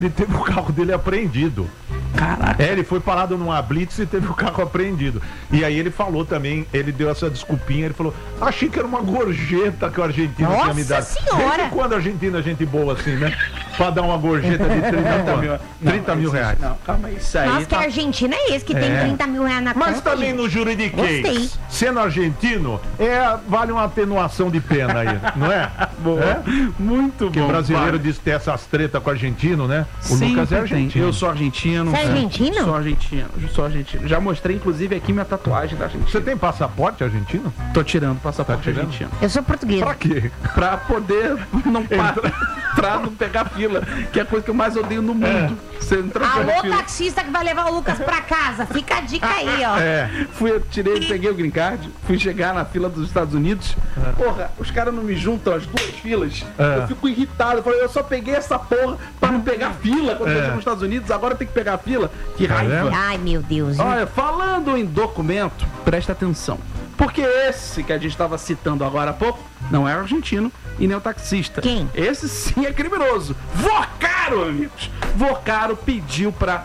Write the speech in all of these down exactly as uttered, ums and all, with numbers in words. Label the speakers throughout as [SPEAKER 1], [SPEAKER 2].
[SPEAKER 1] ele teve o carro dele apreendido.
[SPEAKER 2] Caraca.
[SPEAKER 1] É, ele foi parado numa blitz e teve o carro apreendido. E aí ele falou também, ele deu essa desculpinha, ele falou, achei que era uma gorjeta que o argentino
[SPEAKER 3] Nossa
[SPEAKER 1] tinha me dado.
[SPEAKER 3] senhora!
[SPEAKER 1] Desde quando a Argentina é gente boa assim, né? Pra dar uma gorjeta de trinta mil, trinta mil reais.
[SPEAKER 2] Não, calma aí, isso aí.
[SPEAKER 3] Nossa,
[SPEAKER 2] tá...
[SPEAKER 3] que Argentina é esse que tem
[SPEAKER 1] É.
[SPEAKER 3] trinta mil reais na conta?
[SPEAKER 1] Mas também
[SPEAKER 3] gente?
[SPEAKER 1] no juridiquês,
[SPEAKER 3] Gostei.
[SPEAKER 1] sendo argentino, é, vale uma atenuação de pena aí, não é?
[SPEAKER 2] Boa.
[SPEAKER 1] É?
[SPEAKER 2] Muito
[SPEAKER 1] Porque
[SPEAKER 2] bom.
[SPEAKER 1] brasileiro
[SPEAKER 2] vai.
[SPEAKER 1] diz ter essas tretas com argentino, né? O
[SPEAKER 2] Sempre
[SPEAKER 1] Lucas é
[SPEAKER 2] tem.
[SPEAKER 1] argentino.
[SPEAKER 2] Eu sou argentino.
[SPEAKER 3] Você é argentino?
[SPEAKER 2] Sou argentino, sou argentino. Já mostrei, inclusive, aqui minha tatuagem da Argentina.
[SPEAKER 1] Você tem passaporte argentino?
[SPEAKER 2] Tô tirando o passaporte
[SPEAKER 1] Tá tirando?
[SPEAKER 2] argentino.
[SPEAKER 3] Eu sou portuguesa.
[SPEAKER 1] Pra quê?
[SPEAKER 2] Pra poder não parar, pra não pegar fila, que é a coisa que eu mais odeio no mundo. Você entra pela
[SPEAKER 3] Alô,
[SPEAKER 2] fila.
[SPEAKER 3] taxista que vai levar o Lucas pra casa. Fica a dica aí, ó.
[SPEAKER 1] É.
[SPEAKER 2] Fui, eu tirei, peguei o green card, fui chegar na fila dos Estados Unidos. Porra, os caras não me juntam as duas filas.
[SPEAKER 1] É.
[SPEAKER 2] Eu fico irritado. Eu falei, eu só peguei essa porra pra não pegar fila quando
[SPEAKER 1] É.
[SPEAKER 2] eu chego nos Estados Unidos, agora tem que pegar a fila. Que
[SPEAKER 1] Tá
[SPEAKER 2] raiva.
[SPEAKER 1] vendo?
[SPEAKER 3] Ai, meu Deus.
[SPEAKER 2] Olha, falando em documento, presta atenção. Porque esse que a gente estava citando agora há pouco não é argentino e nem o taxista.
[SPEAKER 3] Quem?
[SPEAKER 2] Esse sim é criminoso. Vocaro, amigos. Vocaro pediu pra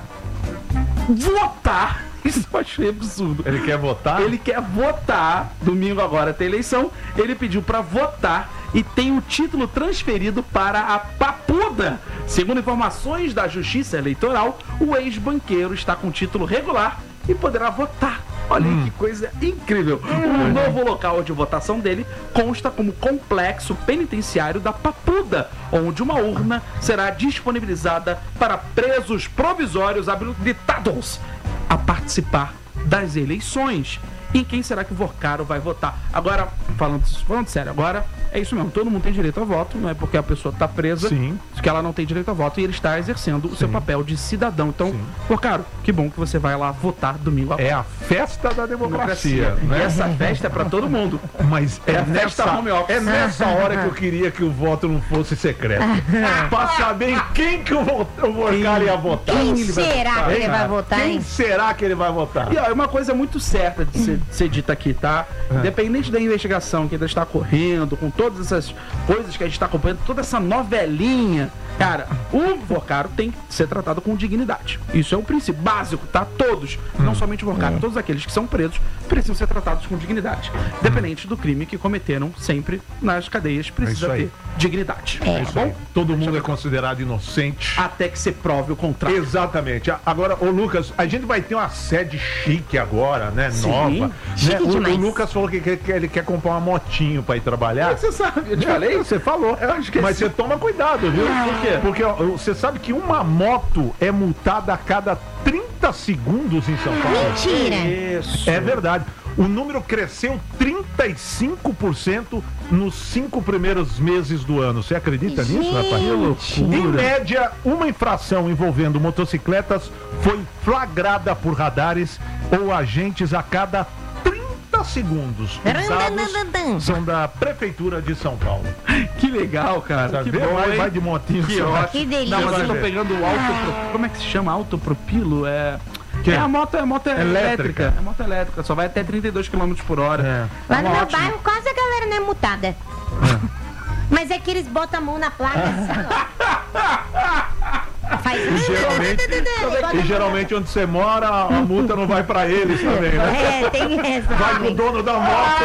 [SPEAKER 2] votar. Isso eu achei absurdo.
[SPEAKER 1] Ele quer votar?
[SPEAKER 2] Ele quer votar. Domingo agora tem eleição. Ele pediu pra votar e tem o título transferido para a Papuda. Segundo informações da Justiça Eleitoral, o ex-banqueiro está com título regular e poderá votar. Olha
[SPEAKER 1] Hum.
[SPEAKER 2] aí que coisa incrível. O novo local de votação dele consta como complexo penitenciário da Papuda, onde uma urna será disponibilizada para presos provisórios habilitados a participar das eleições. Em quem será que o Vocaro vai votar? Agora, falando, falando sério, agora é isso mesmo, todo mundo tem direito a voto, não é porque a pessoa está presa
[SPEAKER 1] Sim.
[SPEAKER 2] que ela não tem direito a voto e ele está exercendo o seu papel de cidadão. Então,
[SPEAKER 1] Sim.
[SPEAKER 2] Vocaro, que bom que você vai lá votar domingo agora.
[SPEAKER 1] É a festa da democracia,
[SPEAKER 2] E
[SPEAKER 1] né?
[SPEAKER 2] essa festa é pra todo mundo.
[SPEAKER 1] Mas é,
[SPEAKER 2] É a
[SPEAKER 1] nessa,
[SPEAKER 2] festa home office.
[SPEAKER 1] é nessa hora que eu queria que o voto não fosse secreto. Pra saber em quem que o, vo- o Vocaro ia votar.
[SPEAKER 3] Quem
[SPEAKER 2] ele vai
[SPEAKER 3] será
[SPEAKER 2] votar,
[SPEAKER 3] que ele
[SPEAKER 1] hein?
[SPEAKER 3] vai votar,
[SPEAKER 1] Quem
[SPEAKER 3] hein?
[SPEAKER 1] será que ele vai votar?
[SPEAKER 2] E ó, é uma coisa muito certa de ser, de ser dita aqui, tá? Independente da investigação que ainda está correndo, com todas essas coisas que a gente está acompanhando, toda essa novelinha, cara, o Vocaro tem que ser tratado com dignidade. Isso é o princípio básico, tá? Todos, não somente o Vocaro, todos aqueles que são presos precisam ser tratados com dignidade. Independente do crime que cometeram, sempre nas cadeias precisa
[SPEAKER 1] É isso aí.
[SPEAKER 2] ter dignidade.
[SPEAKER 3] É.
[SPEAKER 2] Tá bom?
[SPEAKER 1] Todo mundo é considerado inocente.
[SPEAKER 2] Até que se prove o contrário.
[SPEAKER 1] Exatamente. A- Agora, ô Lucas, a gente vai ter uma sede chique agora, né?
[SPEAKER 2] Sim.
[SPEAKER 1] Nova.
[SPEAKER 3] Chique
[SPEAKER 1] Né? O,
[SPEAKER 3] demais.
[SPEAKER 1] o Lucas falou que, que- que ele quer comprar uma motinho pra ir trabalhar.
[SPEAKER 2] Você sabe, eu te falei?
[SPEAKER 1] Você falou.
[SPEAKER 2] Eu acho que
[SPEAKER 1] Mas
[SPEAKER 2] esse-
[SPEAKER 1] você toma cuidado, viu?
[SPEAKER 2] Por quê?
[SPEAKER 1] Porque ó, você sabe que uma moto é multada a cada trinta segundos em São Paulo.
[SPEAKER 3] Mentira.
[SPEAKER 2] Isso.
[SPEAKER 1] É verdade. O número cresceu trinta e cinco por cento nos cinco primeiros meses do ano. Você acredita nisso, rapaz?
[SPEAKER 3] Gente.
[SPEAKER 1] Em média, uma infração envolvendo motocicletas foi flagrada por radares ou agentes a cada trinta segundos. Os dados são da Prefeitura de São Paulo.
[SPEAKER 2] Que legal, cara.
[SPEAKER 1] Tá
[SPEAKER 2] que
[SPEAKER 1] vendo?
[SPEAKER 2] bom,
[SPEAKER 1] vai,
[SPEAKER 2] hein?
[SPEAKER 1] vai de motinho.
[SPEAKER 2] Que
[SPEAKER 1] só.
[SPEAKER 2] ótimo.
[SPEAKER 3] Que delícia.
[SPEAKER 2] Não, mas eu
[SPEAKER 1] Vai
[SPEAKER 2] tô
[SPEAKER 1] ver.
[SPEAKER 2] pegando o auto... Como é que se chama? Autopropilo? É...
[SPEAKER 1] Que?
[SPEAKER 2] É a moto, é a moto elétrica.
[SPEAKER 1] Elétrica.
[SPEAKER 2] É a moto elétrica. Só vai até trinta e dois quilômetros por hora.
[SPEAKER 1] É.
[SPEAKER 3] Lá no
[SPEAKER 2] Tá
[SPEAKER 3] meu
[SPEAKER 2] ótimo.
[SPEAKER 3] bairro quase a galera não é mutada. Mas é que eles botam a mão na placa assim, ó. Faz
[SPEAKER 1] E geralmente, e geralmente onde você mora, a a multa não vai pra eles também, né?
[SPEAKER 3] É, tem essa.
[SPEAKER 1] Vai pro dono da moto.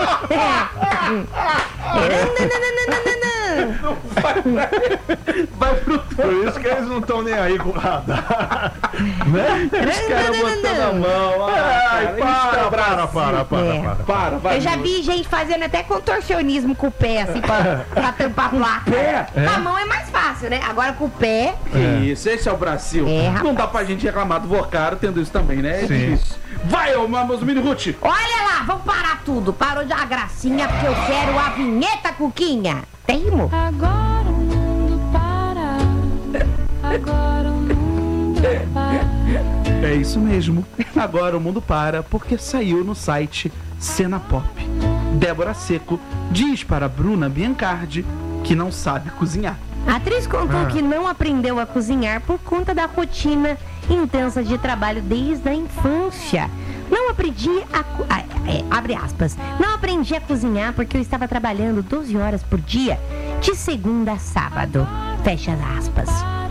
[SPEAKER 2] Vai pro...
[SPEAKER 1] Por isso que eles não estão nem aí com o radar. Né?
[SPEAKER 2] Os caras botando a mão. Ah,
[SPEAKER 1] Ai,
[SPEAKER 2] cara, eles
[SPEAKER 1] para,
[SPEAKER 2] estão
[SPEAKER 1] para, para, para,
[SPEAKER 3] É.
[SPEAKER 1] para.
[SPEAKER 2] Para, vai.
[SPEAKER 3] Eu já
[SPEAKER 2] Bruno.
[SPEAKER 3] vi gente fazendo até contorcionismo com o pé, assim, pra, pra tampar a placa.
[SPEAKER 2] pé?
[SPEAKER 3] Com a mão é mais fácil, né? Agora com o pé.
[SPEAKER 2] Que isso, esse é o Brasil.
[SPEAKER 3] É,
[SPEAKER 2] Não
[SPEAKER 3] rapaz.
[SPEAKER 2] dá pra gente reclamar do Vocaro tendo isso também, né? É
[SPEAKER 1] Sim.
[SPEAKER 2] difícil. Vai, ô meus mini Ruth.
[SPEAKER 3] Olha lá, vamos parar tudo. Parou de uma gracinha, porque eu quero a vinheta, Cuquinha. Tem rimou?
[SPEAKER 4] Agora o mundo para. Agora o mundo para.
[SPEAKER 2] É isso mesmo. Agora o mundo para porque saiu no site Cena Pop. Débora Seco diz para Bruna Biancardi que não sabe cozinhar.
[SPEAKER 3] A atriz contou
[SPEAKER 1] Ah.
[SPEAKER 3] que não aprendeu a cozinhar por conta da rotina intensa de trabalho desde a infância. Não aprendi a... co- ah, é, abre aspas. Não aprendi a cozinhar porque eu estava trabalhando doze horas por dia, de segunda a sábado. Fecha aspas.